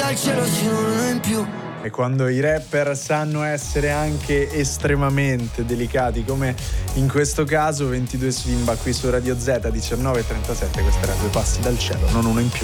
dal cielo sì uno in più. E quando i rapper sanno essere anche estremamente delicati, come in questo caso, 22 Simba qui su Radio Z, 19:37, questo era Due passi dal cielo, non uno in più.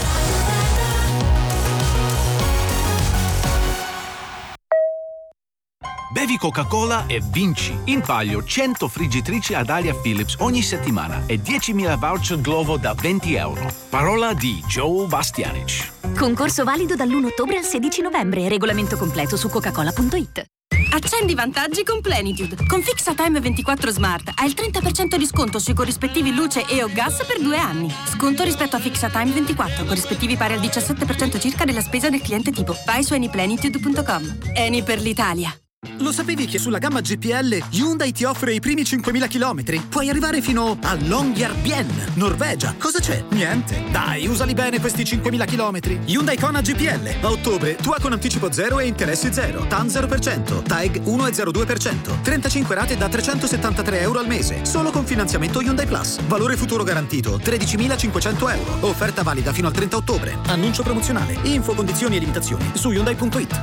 Bevi Coca-Cola e vinci in palio 100 friggitrici ad aria Philips ogni settimana e 10.000 voucher Glovo da €20. Parola di Joe Bastianic. Concorso valido dall'1 ottobre al 16 novembre. Regolamento completo su coca-cola.it. Accendi i vantaggi con Plenitude. Con Fixatime 24 Smart hai il 30% di sconto sui corrispettivi luce e o gas per 2 anni. Sconto rispetto a Fixatime 24, corrispettivi pari al 17% circa della spesa del cliente tipo. Vai su anyplenitude.com. Eni per l'Italia. Lo sapevi che sulla gamma GPL Hyundai ti offre i primi 5.000 chilometri? Puoi arrivare fino a Longyearbyen, Norvegia. Cosa c'è? Niente. Dai, usali bene questi 5.000 chilometri. Hyundai Kona GPL. A ottobre, tua con anticipo 0 e interessi 0. TAN 0%. TAEG 1,02%. 35 rate da €373 al mese. Solo con finanziamento Hyundai Plus. Valore futuro garantito €13.500. Offerta valida fino al 30 ottobre. Annuncio promozionale. Info, condizioni e limitazioni su Hyundai.it.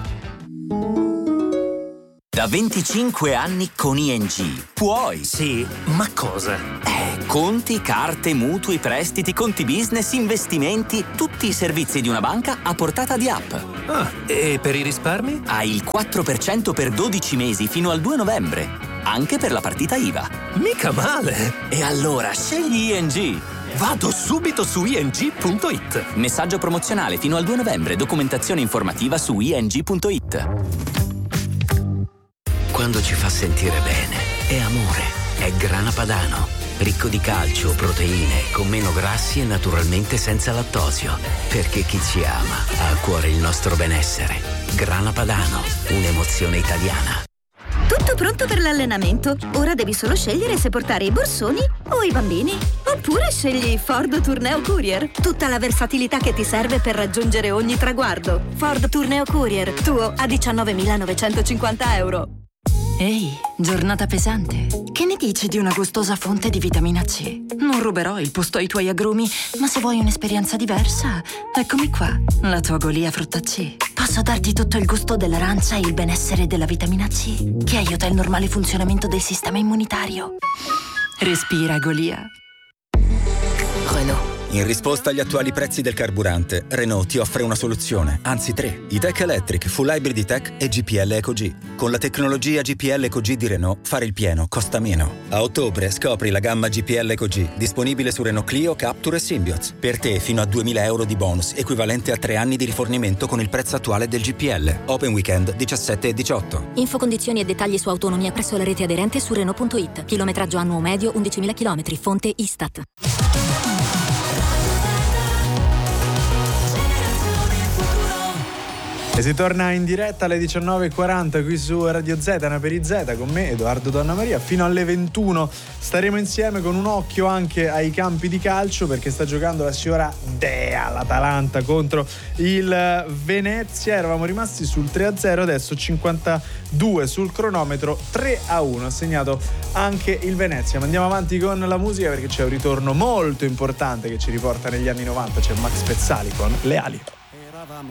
Da 25 anni con ING. Puoi. Sì, ma cosa? Conti, carte, mutui, prestiti, conti business, investimenti, tutti i servizi di una banca a portata di app. Ah, e per i risparmi? Hai il 4% per 12 mesi fino al 2 novembre. Anche per la partita IVA. Mica male! E allora scegli ING. Vado subito su ing.it. Messaggio promozionale fino al 2 novembre. Documentazione informativa su ing.it. Quando ci fa sentire bene, è amore, è Grana Padano. Ricco di calcio, proteine, con meno grassi e naturalmente senza lattosio. Perché chi ci ama ha a cuore il nostro benessere. Grana Padano, un'emozione italiana. Tutto pronto per l'allenamento. Ora devi solo scegliere se portare i borsoni o i bambini. Oppure scegli Ford Tourneo Courier. Tutta la versatilità che ti serve per raggiungere ogni traguardo. Ford Tourneo Courier, tuo a €19.950. Ehi, giornata pesante. Che ne dici di una gustosa fonte di vitamina C? Non ruberò il posto ai tuoi agrumi, ma se vuoi un'esperienza diversa, eccomi qua, la tua Golia frutta C. Posso darti tutto il gusto dell'arancia e il benessere della vitamina C, che aiuta il normale funzionamento del sistema immunitario. Respira, Golia. Renault. In risposta agli attuali prezzi del carburante, Renault ti offre una soluzione, anzi 3. E-Tech Electric, Full Hybrid E-Tech e GPL EcoG. Con la tecnologia GPL EcoG di Renault, fare il pieno costa meno. A ottobre scopri la gamma GPL EcoG, disponibile su Renault Clio, Captur e Symbioz. Per te fino a €2.000 di bonus, equivalente a 3 anni di rifornimento con il prezzo attuale del GPL. Open Weekend 17 e 18. Info, condizioni e dettagli su autonomia presso la rete aderente su Renault.it. Chilometraggio annuo medio 11.000 km. Fonte Istat. E si torna in diretta alle 19:40 qui su Radio Z, Ana per Z, con me Edoardo Donnamaria. Fino alle 21 staremo insieme con un occhio anche ai campi di calcio, perché sta giocando la signora Dea, l'Atalanta contro il Venezia. Eravamo rimasti sul 3-0, adesso 52 sul cronometro, 3-1 ha segnato anche il Venezia. Ma andiamo avanti con la musica, perché c'è un ritorno molto importante che ci riporta negli anni 90, c'è Max Pezzali con Le ali.